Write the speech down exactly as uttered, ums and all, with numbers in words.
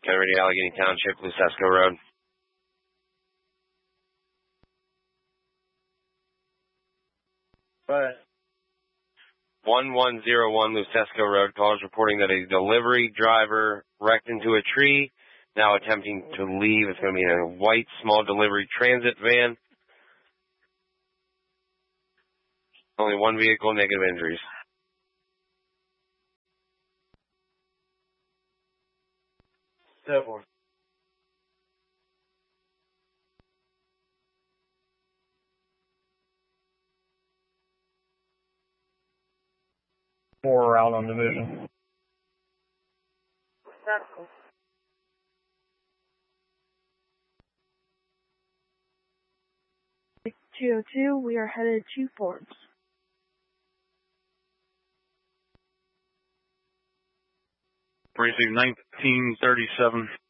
Kennedy, Allegheny Township, Lucesco Road. Right. one one zero one Lucesco Road. Call is reporting that a delivery driver wrecked into a tree, now attempting to leave. It's going to be in a white small delivery transit van. Only one vehicle, negative injuries. Seven. Four out on division. two oh two, we are headed to Forbes. Precinct nineteen thirty-seven.